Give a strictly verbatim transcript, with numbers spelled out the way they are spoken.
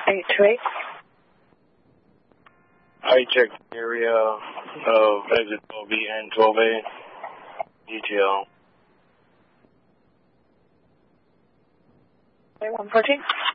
eight two eight. I checked the area of exit twelve B and twelve A, E T L. one fourteen.